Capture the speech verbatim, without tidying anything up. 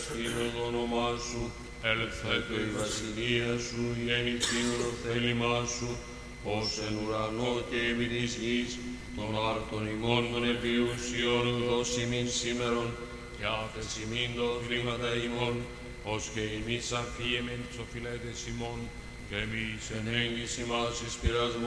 ευχαριστήνω το όνομά σου, ελθέτω η βασιλεία σου, γεννηθήν το θέλημά σου, ως εν ουρανό και επί της γης, των άρτων ημών των επιουσιών δώσει μην σήμερον, και άφες ημίν το χρήματα ημών, ως και εμείς αφίεμεν τους οφειλέτες ημών, και εμείς εν έγγυς ημάς εις πειρασμόν,